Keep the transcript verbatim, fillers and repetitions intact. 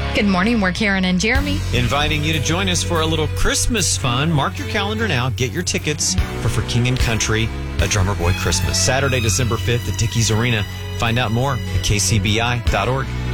Good morning. We're Karen and Jeremy. Inviting you to join us for a little Christmas fun. Mark your calendar now. Get your tickets for For King and Country, A Drummer Boy Christmas. Saturday, December fifth at Dickies Arena. Find out more at k c b i dot org.